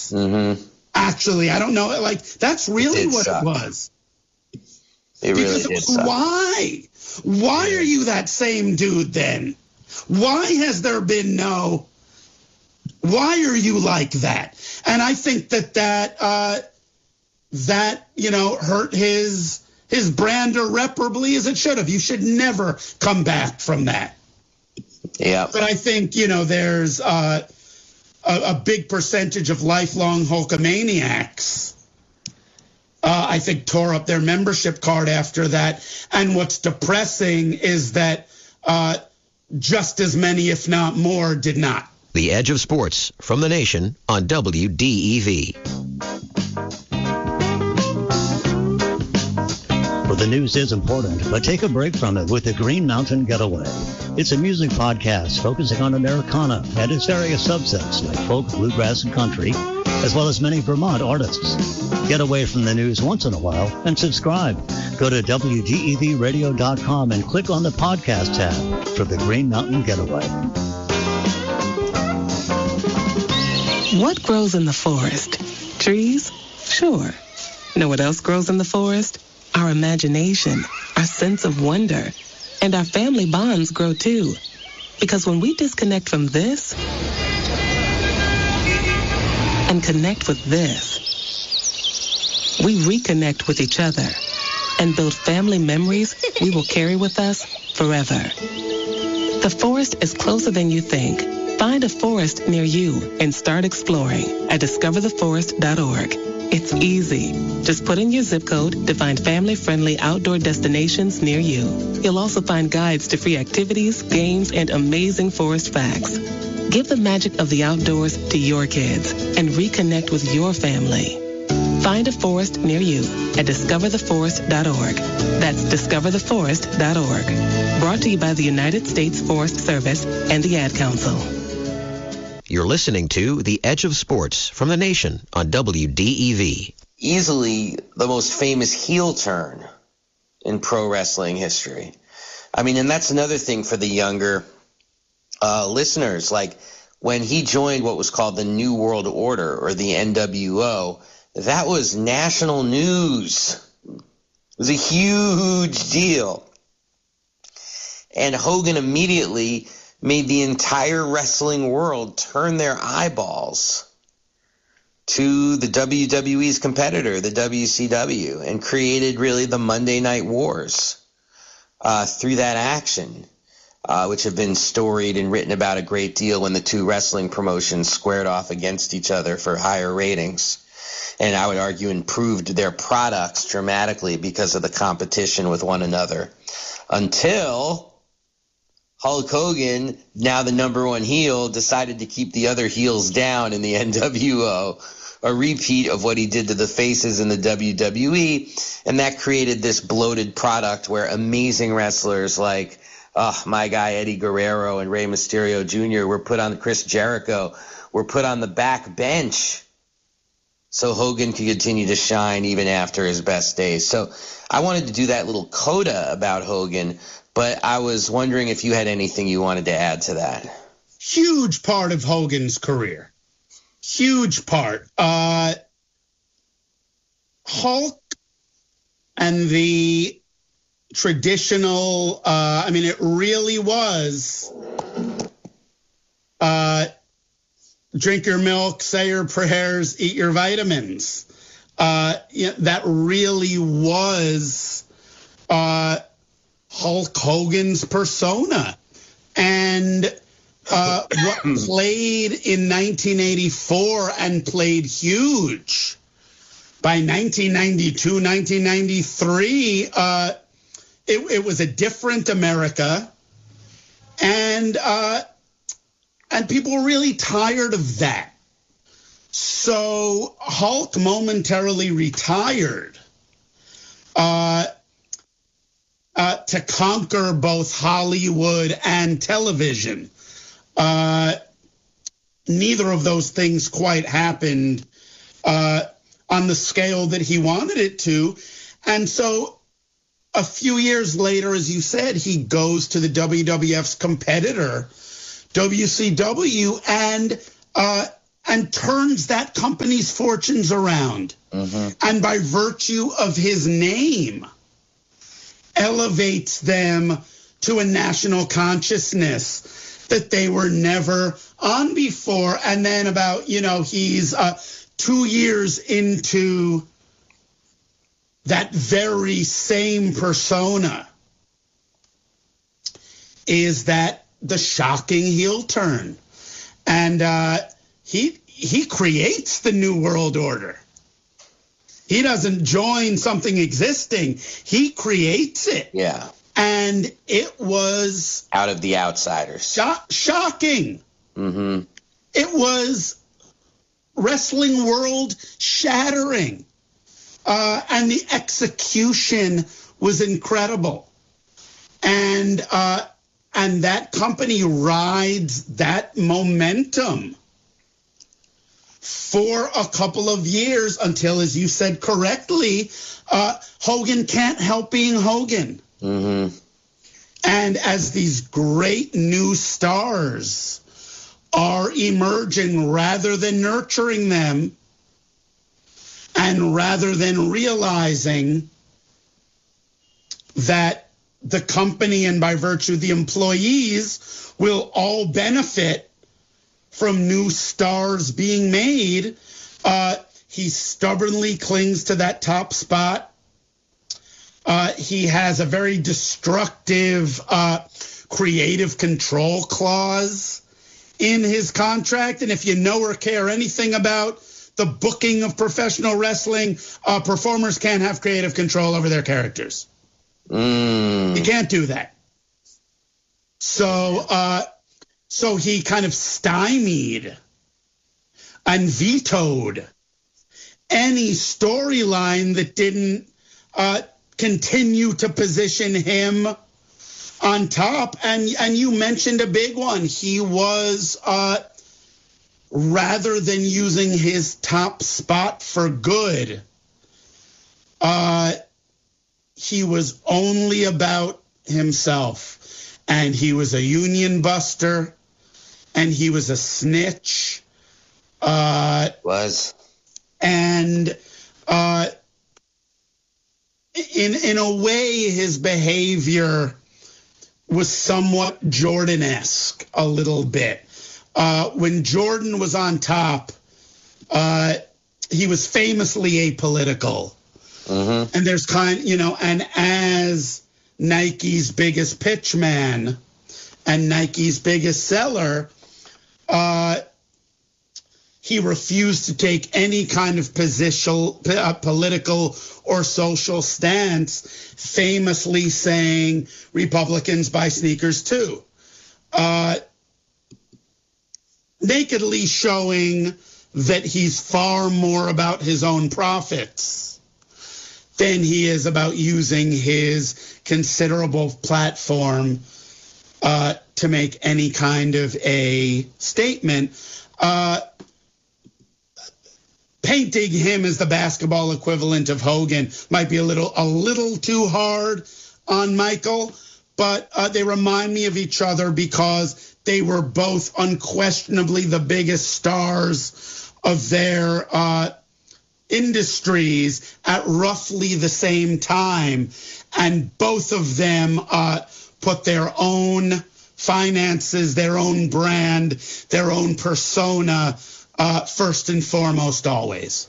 sucks. Actually, I don't know. Like, that's really what it was. It really did suck. Why? Why are you that same dude then? Why has there been no... Why are you like that? And I think that hurt his brand irreparably as it should have. You should never come back from that. Yeah. But I think, there's a big percentage of lifelong Hulkamaniacs, I think, tore up their membership card after that. And what's depressing is that just as many, if not more, did not. The Edge of Sports from the Nation on WDEV. Well, the news is important, but take a break from it with the Green Mountain Getaway. It's a music podcast focusing on Americana and its various subsets like folk, bluegrass, and country, as well as many Vermont artists. Get away from the news once in a while and subscribe. Go to WDEVradio.com and click on the podcast tab for the Green Mountain Getaway. What grows in the forest? Trees? Sure. Know what else grows in the forest? Our imagination, our sense of wonder, and our family bonds grow too. Because when we disconnect from this and connect with this, we reconnect with each other and build family memories we will carry with us forever. The forest is closer than you think. Find a forest near you and start exploring at discovertheforest.org. It's easy. Just put in your zip code to find family-friendly outdoor destinations near you. You'll also find guides to free activities, games, and amazing forest facts. Give the magic of the outdoors to your kids and reconnect with your family. Find a forest near you at discovertheforest.org. That's discovertheforest.org. Brought to you by the United States Forest Service and the Ad Council. You're listening to The Edge of Sports from the Nation on WDEV. Easily the most famous heel turn in pro wrestling history. I mean, and that's another thing for the younger listeners. Like, when he joined what was called the New World Order, or the NWO, that was national news. It was a huge deal. And Hogan immediately made the entire wrestling world turn their eyeballs to the WWE's competitor, the WCW, and created really the Monday Night Wars through that action, which have been storied and written about a great deal when the two wrestling promotions squared off against each other for higher ratings. And I would argue improved their products dramatically because of the competition with one another. Until Hulk Hogan, now the number one heel, decided to keep the other heels down in the NWO, a repeat of what he did to the faces in the WWE, and that created this bloated product where amazing wrestlers like my guy Eddie Guerrero and Rey Mysterio Jr. were put on, Chris Jericho, were put on the back bench so Hogan could continue to shine even after his best days. So I wanted to do that little coda about Hogan, but I was wondering if you had anything you wanted to add to that. Huge part of Hogan's career. Huge part. Hulk and the traditional, it really was drink your milk, say your prayers, eat your vitamins. That really was Hulk Hogan's persona. And what played in 1984 and played huge by 1992, 1993, it was a different America. And people were really tired of that. So Hulk momentarily retired to conquer both Hollywood and television. Neither of those things quite happened on the scale that he wanted it to. And so a few years later, as you said, he goes to the WWF's competitor, WCW, and and turns that company's fortunes around. And by virtue of his name, elevates them to a national consciousness that they were never on before. And then about, he's 2 years into that very same persona is that the shocking heel turn. And he creates the New World Order. He doesn't join something existing. He creates it. Yeah. And it was... out of the outsiders. Shocking. It was wrestling world shattering. And the execution was incredible. And that company rides that momentum for a couple of years until, as you said correctly, Hogan can't help being Hogan. And as these great new stars are emerging, rather than nurturing them and rather than realizing that the company and by virtue the employees will all benefit from new stars being made, he stubbornly clings to that top spot. He has a very destructive creative control clause in his contract. And if you know or care anything about the booking of professional wrestling, performers can't have creative control over their characters. You can't do that. So he kind of stymied and vetoed any storyline that didn't continue to position him on top. And you mentioned a big one. He was, rather than using his top spot for good, he was only about himself. And he was a union buster. And he was a snitch. And in a way, his behavior was somewhat Jordan-esque a little bit. When Jordan was on top, he was famously apolitical. And there's and as Nike's biggest pitchman and Nike's biggest seller, he refused to take any kind of political or social stance, famously saying Republicans buy sneakers too. Nakedly showing that he's far more about his own profits than he is about using his considerable platform to make any kind of a statement. Painting him as the basketball equivalent of Hogan might be a little too hard on Michael, but they remind me of each other because they were both unquestionably the biggest stars of their industries at roughly the same time, and both of them put their own finances, their own brand, their own persona first and foremost, always.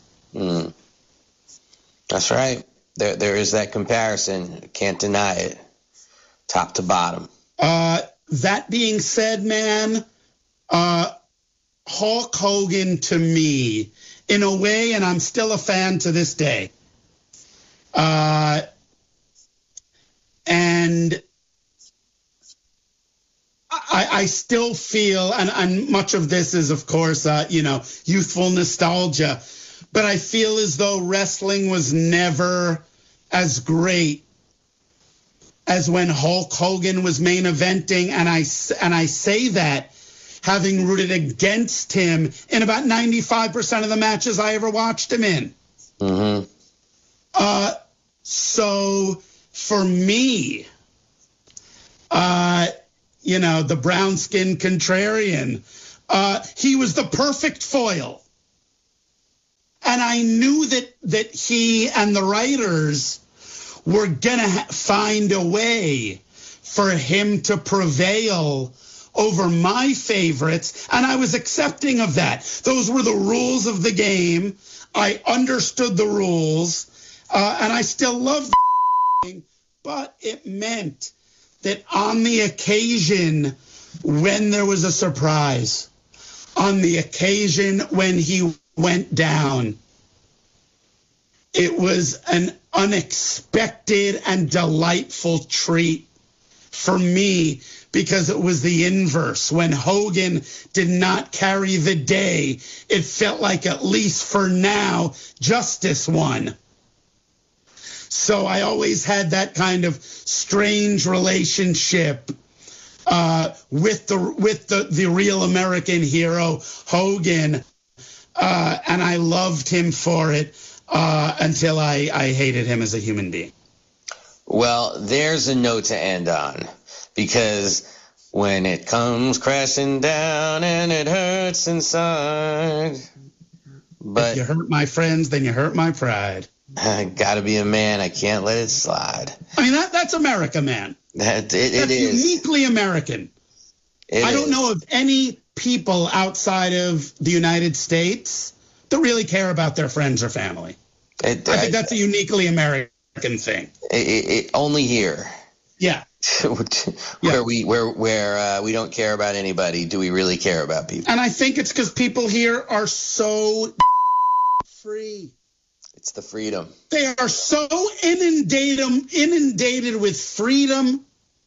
That's right. There is that comparison. Can't deny it. Top to bottom. That being said, man, Hulk Hogan to me, in a way, and I'm still a fan to this day, and I still feel, and much of this is, of course, youthful nostalgia, but I feel as though wrestling was never as great as when Hulk Hogan was main eventing, and I say that having rooted against him in about 95% of the matches I ever watched him in. So for me, the brown-skinned contrarian, He was the perfect foil. And I knew that he and the writers were going to find a way for him to prevail over my favorites, and I was accepting of that. Those were the rules of the game. I understood the rules, and I still love the game, but it meant that on the occasion when there was a surprise, on the occasion when he went down, it was an unexpected and delightful treat for me, because it was the inverse. When Hogan did not carry the day, it felt like, at least for now, justice won. So I always had that kind of strange relationship with the real American hero, Hogan, and I loved him for it until I hated him as a human being. Well, there's a note to end on, because when it comes crashing down and it hurts inside. But if you hurt my friends, then you hurt my pride. I gotta be a man. I can't let it slide. I mean, that's America, man. It that's is uniquely American. I don't know of any people outside of the United States that really care about their friends or family. I think that's a uniquely American thing. Only here. Yeah. where we don't care about anybody, do we really care about people? And I think it's because people here are so free. It's the freedom. They are so inundated with freedom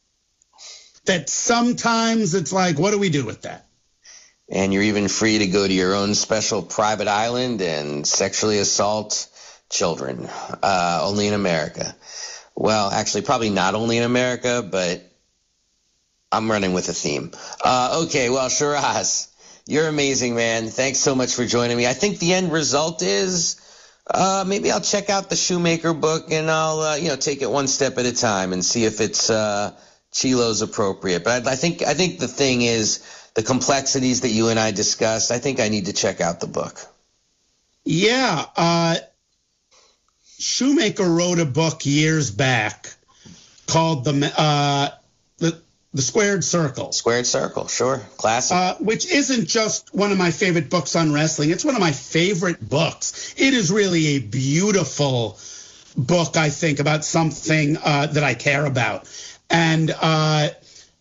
that sometimes it's like, what do we do with that? And you're even free to go to your own special private island and sexually assault children, only in America. Well, actually, probably not only in America, but I'm running with a theme. Okay, well, Shiraz, you're amazing, man. Thanks so much for joining me. I think the end result is maybe I'll check out the Shoemaker book, and I'll take it one step at a time and see if it's Chilo's appropriate. But I think the thing is the complexities that you and I discussed. I think I need to check out the book. Yeah. Shoemaker wrote a book years back called the Squared Circle. Squared Circle, sure. Classic. Which isn't just one of my favorite books on wrestling. It's one of my favorite books. It is really a beautiful book, I think, about something that I care about. And I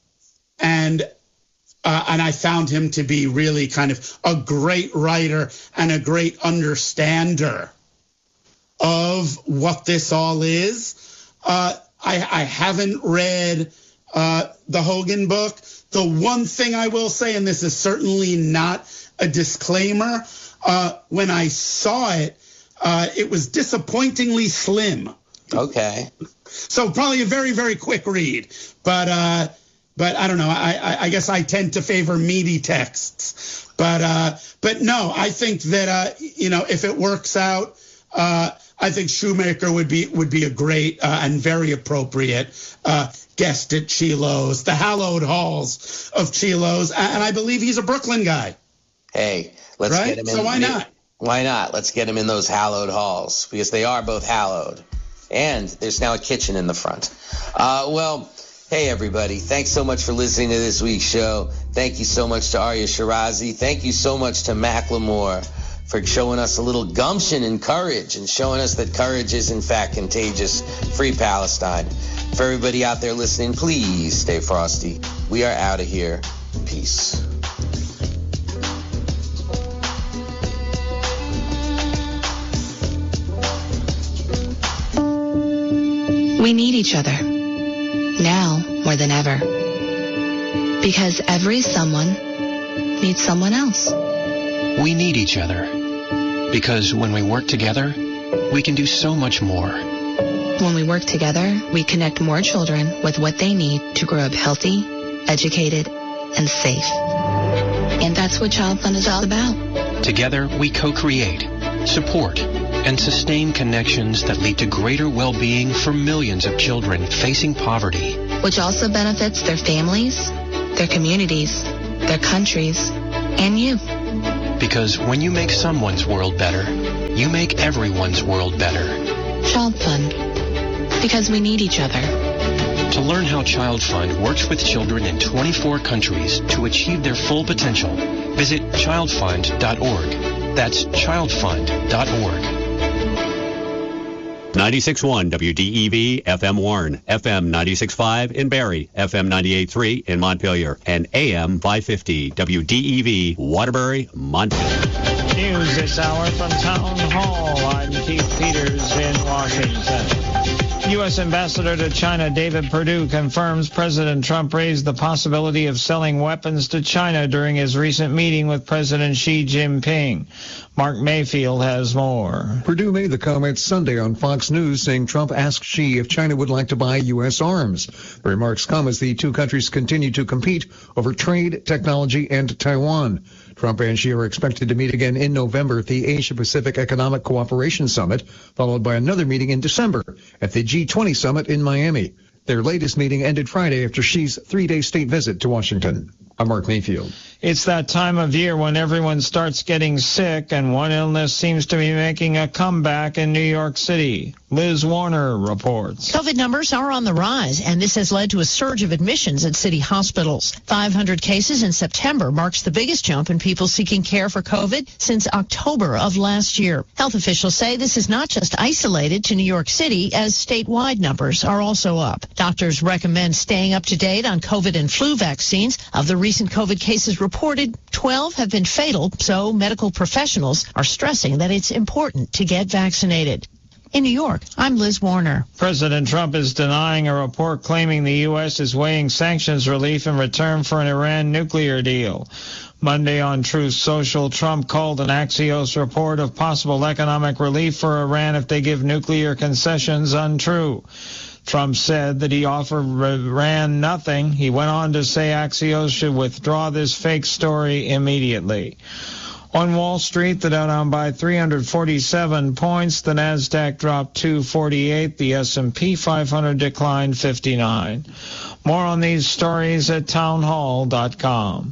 found him to be really kind of a great writer and a great understander of what this all is. I haven't read the Hogan book. The one thing I will say, and this is certainly not a disclaimer, when I saw it, it was disappointingly slim. Okay. So probably a very, very quick read. But I don't know. I guess I tend to favor meaty texts. But no, I think that if it works out, I think Shoemaker would be a great and very appropriate guest at Chilo's, the hallowed halls of Chilo's, and I believe he's a Brooklyn guy. Hey, let's get him in. So why not? Why not? Let's get him in those hallowed halls, because they are both hallowed. And there's now a kitchen in the front. Well, hey, everybody. Thanks so much for listening to this week's show. Thank you so much to Arya Shirazi. Thank you so much to Macklemore for showing us a little gumption and courage, and showing us that courage is, in fact, contagious. Free Palestine. For everybody out there listening, please stay frosty. We are out of here. Peace. We need each other, now more than ever, because every someone needs someone else. We need each other, because when we work together, we can do so much more. When we work together, we connect more children with what they need to grow up healthy, educated, and safe. And that's what Child Fund is all about. Together, we co-create, support, and sustain connections that lead to greater well-being for millions of children facing poverty. Which also benefits their families, their communities, their countries, And you. Because when you make someone's world better, you make everyone's world better. Child Fund. Because we need each other. To learn how Child Fund works with children in 24 countries to achieve their full potential, visit childfund.org. That's childfund.org. 96.1 WDEV FM Warren, FM 96.5 in Barrie, FM 98.3 in Montpelier, and AM 550 WDEV Waterbury, Montpelier. News this hour from Town Hall. I'm Keith Peters in Washington. U.S. Ambassador to China David Perdue confirms President Trump raised the possibility of selling weapons to China during his recent meeting with President Xi Jinping. Mark Mayfield has more. Perdue made the comments Sunday on Fox News, saying Trump asked Xi if China would like to buy U.S. arms. The remarks come as the two countries continue to compete over trade, technology, and Taiwan. Trump and Xi are expected to meet again in November at the Asia-Pacific Economic Cooperation Summit, followed by another meeting in December at the G20 Summit in Miami. Their latest meeting ended Friday after Xi's three-day state visit to Washington. I'm Mark Mayfield. It's that time of year when everyone starts getting sick, and one illness seems to be making a comeback in New York City. Liz Warner reports. COVID numbers are on the rise, and this has led to a surge of admissions at city hospitals. 500 cases in September marks the biggest jump in people seeking care for COVID since October of last year. Health officials say this is not just isolated to New York City, as statewide numbers are also up. Doctors recommend staying up to date on COVID and flu vaccines. Of the recent COVID cases reported, 12 have been fatal, so medical professionals are stressing that it's important to get vaccinated. In New York, I'm Liz Warner. President Trump is denying a report claiming the U.S. is weighing sanctions relief in return for an Iran nuclear deal. Monday on Truth Social, Trump called an Axios report of possible economic relief for Iran if they give nuclear concessions untrue. Trump said that he offered Iran nothing. He went on to say Axios should withdraw this fake story immediately. On Wall Street, the Dow down by 347 points. The Nasdaq dropped 248. The S&P 500 declined 59. More on these stories at townhall.com.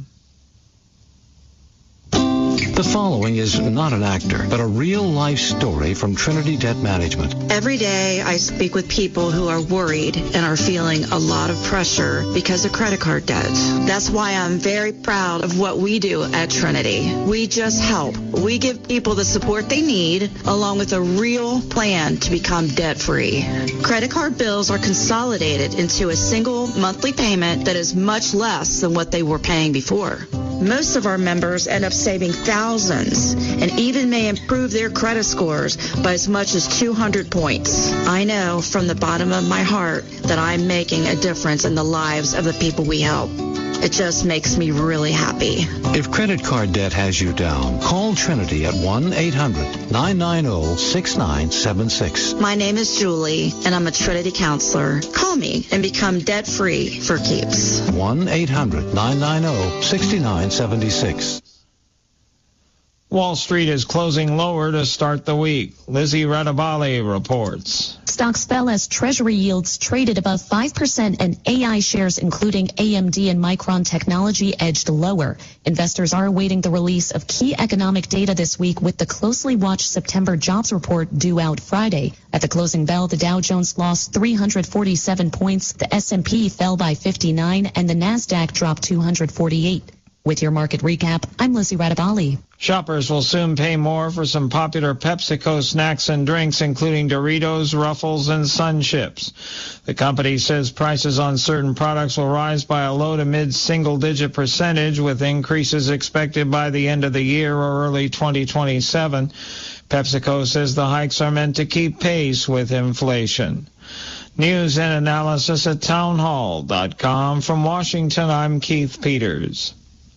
The following is not an actor, but a real-life story from Trinity Debt Management. Every day I speak with people who are worried and are feeling a lot of pressure because of credit card debt. That's why I'm very proud of what we do at Trinity. We just help. We give people the support they need, along with a real plan to become debt-free. Credit card bills are consolidated into a single monthly payment that is much less than what they were paying before. Most of our members end up saving thousands and even may improve their credit scores by as much as 200 points. I know from the bottom of my heart that I'm making a difference in the lives of the people we help. It just makes me really happy. If credit card debt has you down, call Trinity at 1-800-990-6976. My name is Julie, and I'm a Trinity counselor. Call me and become debt-free for keeps. 1-800-990-6976. Wall Street is closing lower to start the week. Lizzie Radabali reports. Stocks fell as Treasury yields traded above 5% and AI shares, including AMD and Micron Technology, edged lower. Investors are awaiting the release of key economic data this week, with the closely watched September jobs report due out Friday. At the closing bell, the Dow Jones lost 347 points, the S&P fell by 59, and the Nasdaq dropped 248. With your market recap, I'm Lizzie Radabali. Shoppers will soon pay more for some popular PepsiCo snacks and drinks, including Doritos, Ruffles, and Sun Chips. The company says prices on certain products will rise by a low to mid-single-digit percentage, with increases expected by the end of the year or early 2027. PepsiCo says the hikes are meant to keep pace with inflation. News and analysis at townhall.com. From Washington, I'm Keith Peters.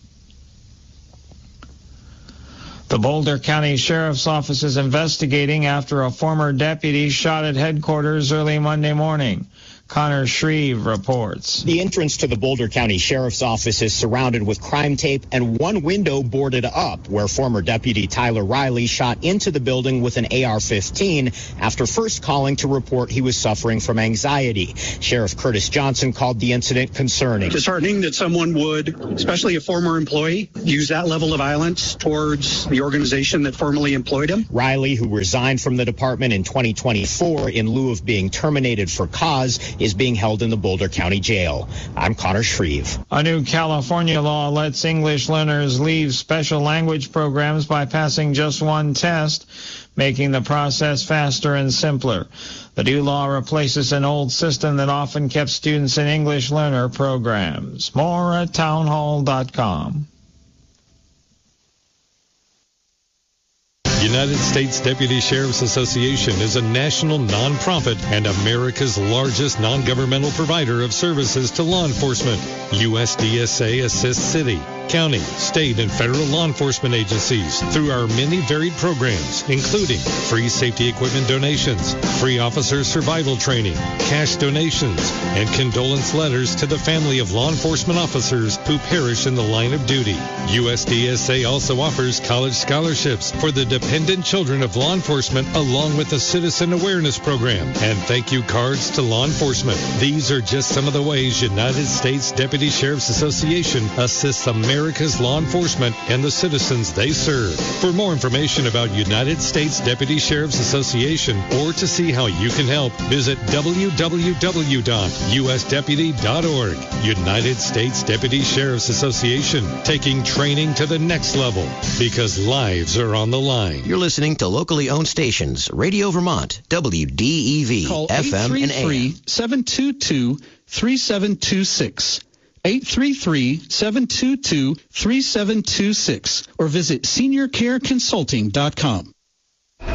The Boulder County Sheriff's Office is investigating after a former deputy shot at headquarters early Monday morning. Connor Shreve reports. The entrance to the Boulder County Sheriff's Office is surrounded with crime tape and one window boarded up, where former Deputy Tyler Riley shot into the building with an AR-15 after first calling to report he was suffering from anxiety. Sheriff Curtis Johnson called the incident concerning. Disheartening that someone would, especially a former employee, use that level of violence towards the organization that formerly employed him. Riley, who resigned from the department in 2024 in lieu of being terminated for cause, is being held in the Boulder County Jail. I'm Connor Shreve. A new California law lets English learners leave special language programs by passing just one test, making the process faster and simpler. The new law replaces an old system that often kept students in English learner programs. More at townhall.com. United States Deputy Sheriff's Association is a national nonprofit and America's largest non-governmental provider of services to law enforcement. USDSA assists city, county, state, and federal law enforcement agencies through our many varied programs, including free safety equipment donations, free officer survival training, cash donations, and condolence letters to the family of law enforcement officers who perish in the line of duty. USDSA also offers college scholarships for the dependent children of law enforcement, along with a citizen awareness program and thank you cards to law enforcement. These are just some of the ways United States Deputy Sheriff's Association assists America's law enforcement and the citizens they serve. For more information about United States Deputy Sheriff's Association or to see how you can help, visit www.usdeputy.org. United States Deputy Sheriff's Association, taking training to the next level because lives are on the line. You're listening to locally owned stations, Radio Vermont, WDEV, Call FM and AM. 833-722-3726. 833-722-3726 or visit seniorcareconsulting.com.